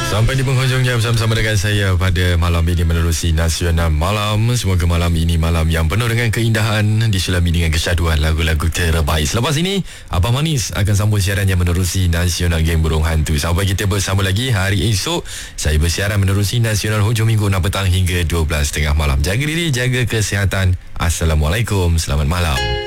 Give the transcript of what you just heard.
Sampai di penghujung jam bersama dengan saya pada malam ini menerusi Nasional Malam. Semoga malam ini malam yang penuh dengan keindahan, diselami dengan kesyaduan lagu-lagu terbaik. Selepas ini, Abang Manis akan sambung siarannya menerusi Nasional Geng Burung Hantu. Sampai kita bersama lagi hari esok, saya bersiaran menerusi Nasional hujung minggu 6 petang hingga 12 tengah malam. Jaga diri, jaga kesihatan. Assalamualaikum, selamat malam.